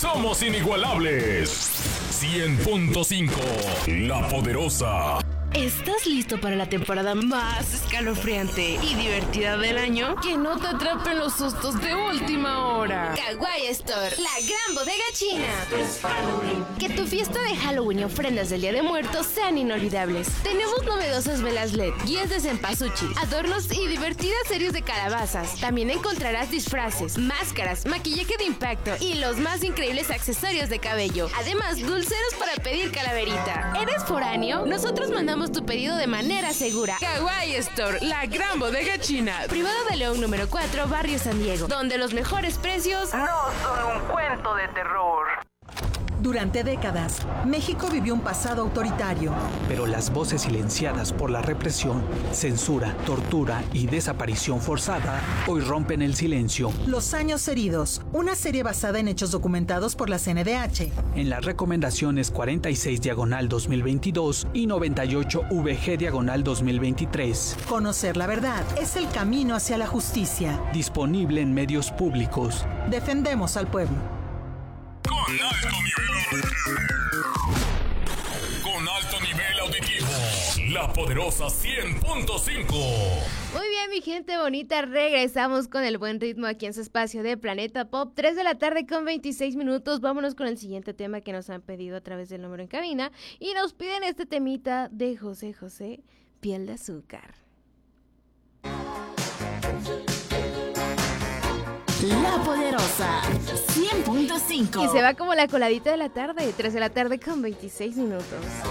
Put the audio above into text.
somos inigualables. 100.5, La Poderosa. ¿Estás listo para la temporada más escalofriante y divertida del año? Que no te atrapen los sustos de última hora. Kawaii Store, la gran bodega china. Que tu fiesta de Halloween y ofrendas del Día de Muertos sean inolvidables. Tenemos novedosas velas LED, guías de cempasúchil, adornos y divertidas series de calabazas. También encontrarás disfraces, máscaras, maquillaje de impacto y los más increíbles accesorios de cabello. Además, dulceros para pedir calaverita. ¿Eres foráneo? Nosotros mandamos tu pedido de manera segura. Kawaii Store, la gran bodega china. Privado de León número 4, Barrio San Diego, donde los mejores precios no son un cuento de terror. Durante décadas, México vivió un pasado autoritario. Pero las voces silenciadas por la represión, censura, tortura y desaparición forzada hoy rompen el silencio. Los años heridos, una serie basada en hechos documentados por la CNDH. En las recomendaciones 46/2022 y 98/VG/2023. Conocer la verdad es el camino hacia la justicia. Disponible en medios públicos. Defendemos al pueblo. Con alto nivel auditivo. La Poderosa 100.5. Muy bien, mi gente bonita, regresamos con el buen ritmo aquí en su espacio de Planeta Pop. 3 de la tarde con 26 minutos. Vámonos con el siguiente tema que nos han pedido a través del número en cabina. Y nos piden este temita de José José, Piel de Azúcar. La Poderosa 100.5. Y se va como la coladita de la tarde, 3 de la tarde con 26 minutos.